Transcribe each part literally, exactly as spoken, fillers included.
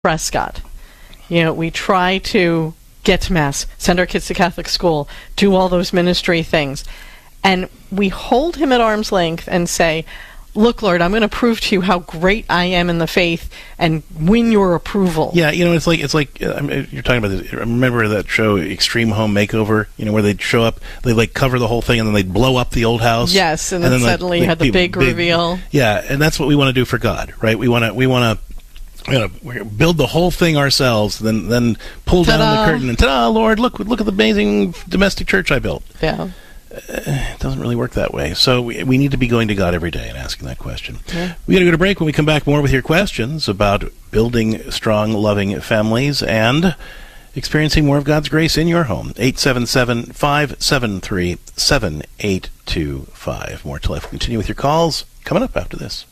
Prescott. You know, we try to get to Mass, send our kids to Catholic school, do all those ministry things. And we hold him at arm's length and say, look, Lord, I'm going to prove to you how great I am in the faith and win your approval. Yeah, you know, it's like, it's like uh, you're talking about this. Remember that show, Extreme Home Makeover, you know, where they'd show up, they'd like cover the whole thing, and then they'd blow up the old house. Yes, and, and then, then suddenly like, you had the big, big reveal. Yeah, and that's what we want to do for God, right? We want to, we want to, you know, we're build the whole thing ourselves, then then pull ta-da. down the curtain, and ta-da, Lord, look, look at the amazing domestic church I built. Yeah. Uh, it doesn't really work that way. So we, we need to be going to God every day and asking that question. Yeah. We got to go to break. When we come back, more with your questions about building strong, loving families and experiencing more of God's grace in your home. eight seven seven, five seven three, seven eight two five. More to Life will continue with your calls coming up after this.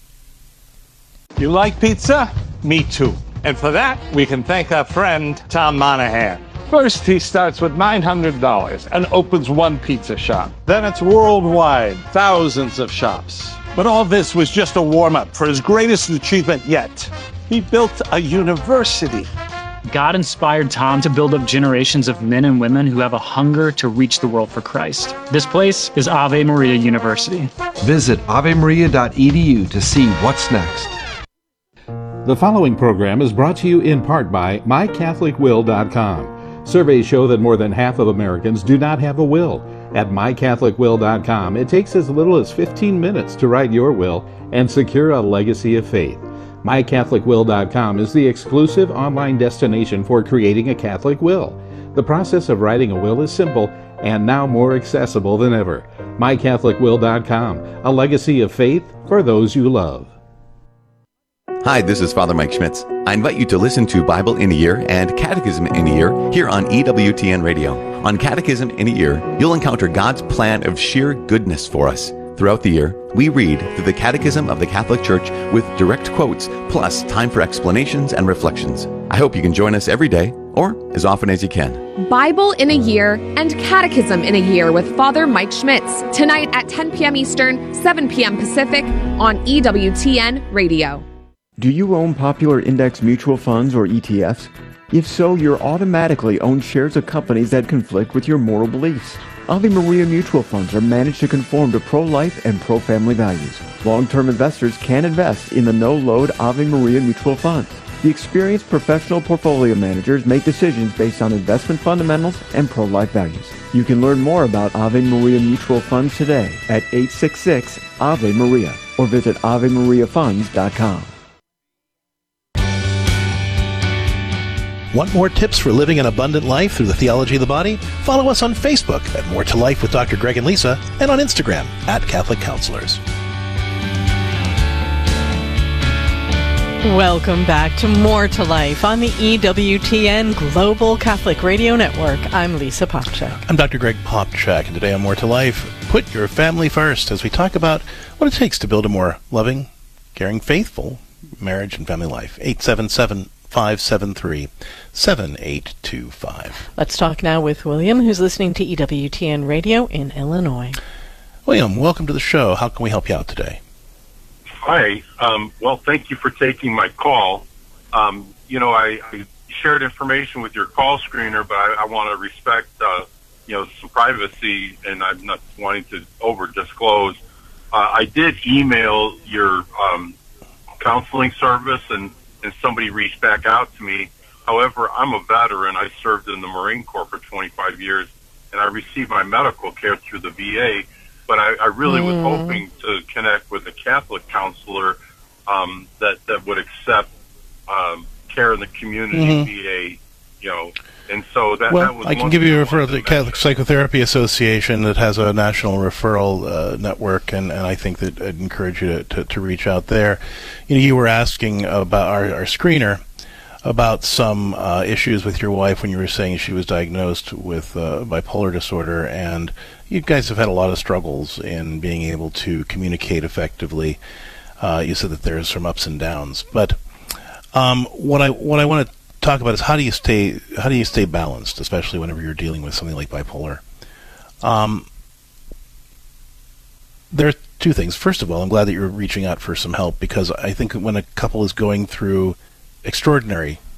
You like pizza? Me too. And for that, we can thank our friend, Tom Monahan. First, he starts with nine hundred dollars and opens one pizza shop. Then it's worldwide, thousands of shops. But all this was just a warm-up for his greatest achievement yet. He built a university. God inspired Tom to build up generations of men and women who have a hunger to reach the world for Christ. This place is Ave Maria University. Visit ave maria dot e d u to see what's next. The following program is brought to you in part by my catholic will dot com. Surveys show that more than half of Americans do not have a will. At my catholic will dot com, it takes as little as fifteen minutes to write your will and secure a legacy of faith. my catholic will dot com is the exclusive online destination for creating a Catholic will. The process of writing a will is simple and now more accessible than ever. my catholic will dot com, a legacy of faith for those you love. Hi, this is Father Mike Schmitz. I invite you to listen to Bible in a Year and Catechism in a Year here on E W T N Radio. On Catechism in a Year, you'll encounter God's plan of sheer goodness for us. Throughout the year, we read through the Catechism of the Catholic Church with direct quotes, plus time for explanations and reflections. I hope you can join us every day, or as often as you can. Bible in a Year and Catechism in a Year with Father Mike Schmitz, tonight at ten p.m. Eastern, seven p.m. Pacific on E W T N Radio. Do you own popular index mutual funds or E T Fs? If so, you're automatically owned shares of companies that conflict with your moral beliefs. Ave Maria mutual funds are managed to conform to pro-life and pro-family values. Long-term investors can invest in the no-load Ave Maria mutual funds. The experienced professional portfolio managers make decisions based on investment fundamentals and pro-life values. You can learn more about Ave Maria mutual funds today at eight six six, A V E Maria or visit ave maria funds dot com. Want more tips for living an abundant life through the theology of the body? Follow us on Facebook at More to Life with Doctor Greg and Lisa, and on Instagram at Catholic Counselors. Welcome back to More to Life on the E W T N Global Catholic Radio Network. I'm Lisa Popchak. I'm Doctor Greg Popchak, and today on More to Life, put your family first as we talk about what it takes to build a more loving, caring, faithful marriage and family life. eight seven seven, five seven three, seven eight two five. Let's talk now with William, who's listening to E W T N Radio in Illinois. William, welcome to the show. How can we help you out today? Hi. Um, well, thank you for taking my call. Um, you know, I, I shared information with your call screener, but I, I want to respect, uh, you know, some privacy, and I'm not wanting to over-disclose. Uh, I did email your um, counseling service, and, and somebody reached back out to me. However, I'm a veteran. I served in the Marine Corps for twenty-five years, and I received my medical care through the V A. But I, I really mm. was hoping to connect with a Catholic counselor um, that that would accept um, care in the community mm-hmm. V A, you know. And so that, well, that was I can give you a referral to the Catholic Psychotherapy Association that has a national referral uh, network, and, and I think that I'd encourage you to, to, to reach out there. You know, you were asking about our, our screener about some uh, issues with your wife when you were saying she was diagnosed with uh, bipolar disorder, and you guys have had a lot of struggles in being able to communicate effectively. Uh, you said that there's some ups and downs, but um, what I what I want to talk about is how do you stay how do you stay balanced, especially whenever you're dealing with something like bipolar. Um, there are two things. First of all, I'm glad that you're reaching out for some help, because I think when a couple is going through extraordinary